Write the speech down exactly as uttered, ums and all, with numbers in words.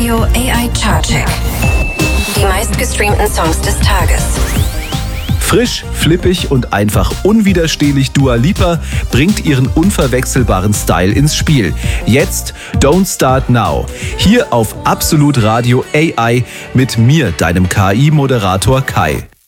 Radio A I Chartcheck. Die meistgestreamten Songs des Tages. Frisch, flippig und einfach unwiderstehlich Dua Lipa bringt ihren unverwechselbaren Style ins Spiel. Jetzt Don't Start Now. Hier auf Absolut Radio A I mit mir, deinem K I-Moderator Kai.